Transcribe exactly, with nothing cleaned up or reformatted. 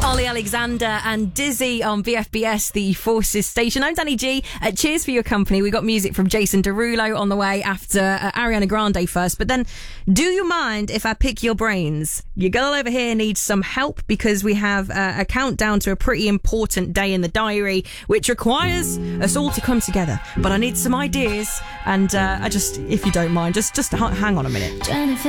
Ollie Alexander and Dizzy on B F B S, the Forces station. I'm Danny G. Uh, cheers for your company. We got music from Jason Derulo on the way after uh, Ariana Grande first. But then, do you mind if I pick your brains? Your girl over here needs some help because we have uh, a countdown to a pretty important day in the diary, which requires us all to come together. But I need some ideas, and uh, I just, if you don't mind, just just hang on a minute.